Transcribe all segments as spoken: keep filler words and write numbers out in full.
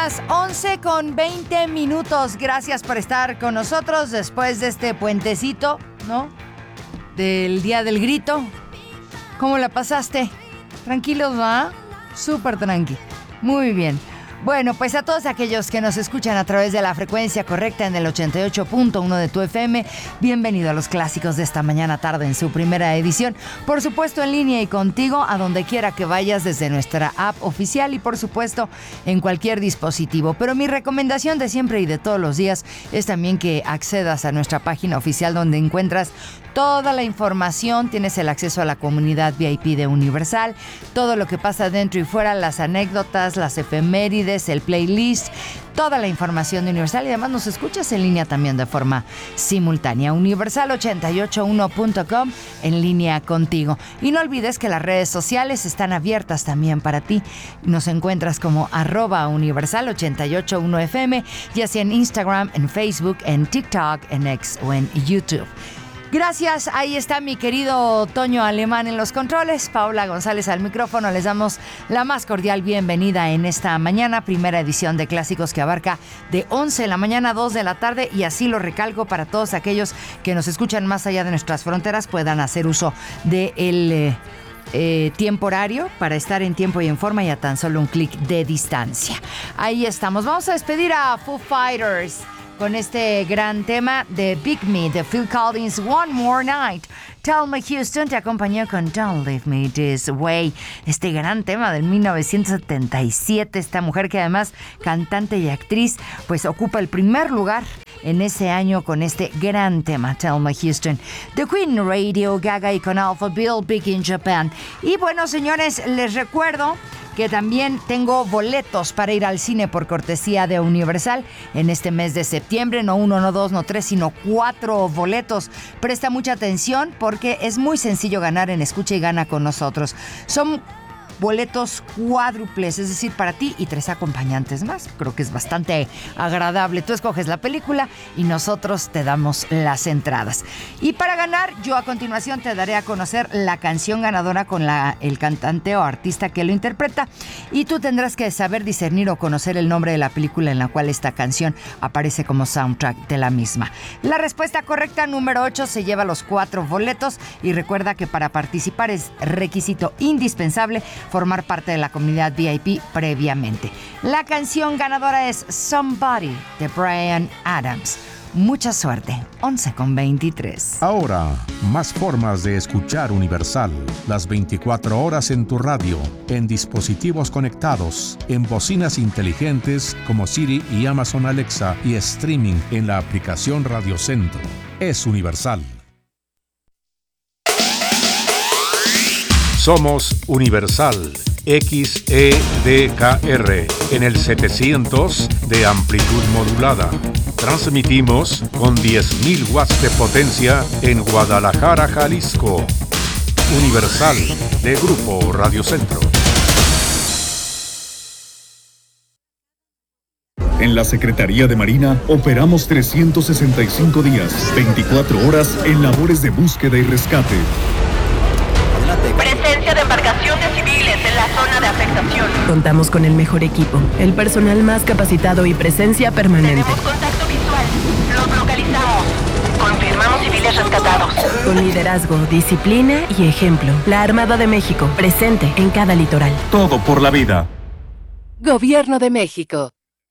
las once con veinte minutos. Gracias por estar con nosotros después de este puentecito, ¿no? Del Día del Grito. ¿Cómo la pasaste? ¿Tranquilos, va? Súper tranqui. Muy bien. Bueno, pues a todos aquellos que nos escuchan a través de la frecuencia correcta en el ochenta y ocho punto uno de tu F M, bienvenido a los clásicos de esta mañana tarde en su primera edición. Por supuesto en línea y contigo a donde quiera que vayas desde nuestra app oficial y por supuesto en cualquier dispositivo. Pero mi recomendación de siempre y de todos los días es también que accedas a nuestra página oficial donde encuentras toda la información, tienes el acceso a la comunidad V I P de Universal, todo lo que pasa dentro y fuera, las anécdotas, las efemérides, el playlist, toda la información de Universal y además nos escuchas en línea también de forma simultánea. Universal ochenta y ocho punto uno punto com en línea contigo. Y no olvides que las redes sociales están abiertas también para ti. Nos encuentras como arroba Universal ochenta y ocho punto uno F M, ya sea en Instagram, en Facebook, en TikTok, en X o en YouTube. Gracias, ahí está mi querido Toño Alemán en los controles, Paola González al micrófono. Les damos la más cordial bienvenida en esta mañana, primera edición de Clásicos que abarca de once de la mañana a dos de la tarde y así lo recalco para todos aquellos que nos escuchan más allá de nuestras fronteras puedan hacer uso del eh, eh, tiempo horario para estar en tiempo y en forma y a tan solo un clic de distancia. Ahí estamos, vamos a despedir a Foo Fighters con este gran tema de Big Me, de Phil Collins, One More Night. Thelma Houston te acompañó con Don't Leave Me This Way, este gran tema del mil novecientos setenta y siete. Esta mujer que además cantante y actriz, pues ocupa el primer lugar en ese año con este gran tema, Thelma Houston. The Queen, Radio Gaga y con Alpha Bill, Big in Japan. Y bueno, señores, les recuerdo que también tengo boletos para ir al cine por cortesía de Universal en este mes de septiembre. No uno, no dos, no tres, sino cuatro boletos. Presta mucha atención porque es muy sencillo ganar en Escucha y Gana con nosotros. Son boletos cuádruples, es decir, para ti y tres acompañantes más. Creo que es bastante agradable. Tú escoges la película y nosotros te damos las entradas. Y para ganar, yo a continuación te daré a conocer la canción ganadora con la, el cantante o artista que lo interpreta y tú tendrás que saber discernir o conocer el nombre de la película en la cual esta canción aparece como soundtrack de la misma. La respuesta correcta, número ocho, se lleva los cuatro boletos y recuerda que para participar es requisito indispensable formar parte de la comunidad V I P previamente. La canción ganadora es Somebody de Bryan Adams. Mucha suerte. once con veintitrés. Ahora, más formas de escuchar Universal. Las veinticuatro horas en tu radio, en dispositivos conectados, en bocinas inteligentes como Siri y Amazon Alexa y streaming en la aplicación Radio Centro. Es Universal. Somos Universal X E D K R en el setecientos de amplitud modulada. Transmitimos con diez mil watts de potencia en Guadalajara, Jalisco. Universal de Grupo Radio Centro. En la Secretaría de Marina operamos trescientos sesenta y cinco días, veinticuatro horas en labores de búsqueda y rescate. Presencia de embarcaciones civiles en la zona de afectación. Contamos con el mejor equipo, el personal más capacitado y presencia permanente. Tenemos contacto visual. Los localizamos. Confirmamos civiles rescatados. Con liderazgo, disciplina y ejemplo. La Armada de México, presente en cada litoral. Todo por la vida. Gobierno de México.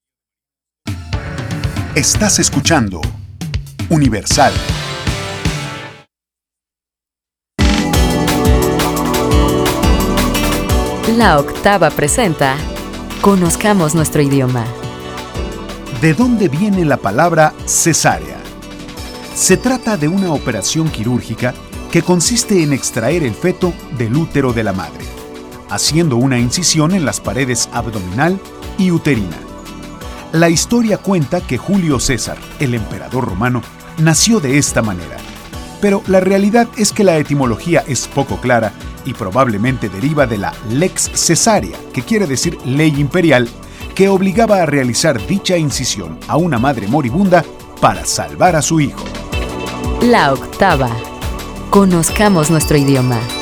Estás escuchando Universal. La Octava presenta Conozcamos nuestro idioma. ¿De dónde viene la palabra cesárea? Se trata de una operación quirúrgica que consiste en extraer el feto del útero de la madre, haciendo una incisión en las paredes abdominal y uterina. La historia cuenta que Julio César, el emperador romano, nació de esta manera. Pero la realidad es que la etimología es poco clara y probablemente deriva de la lex cesárea, que quiere decir ley imperial, que obligaba a realizar dicha incisión a una madre moribunda para salvar a su hijo. La Octava. Conozcamos nuestro idioma.